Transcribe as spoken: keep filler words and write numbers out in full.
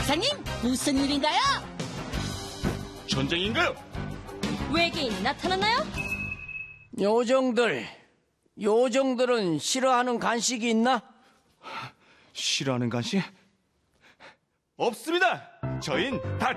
박사님, 무슨 일인가요? 전쟁인가요? 외계인이 나타났나요? 요정들, 요정들은 싫어하는 간식이 있나? 싫어하는 간식? 없습니다. 저흰 다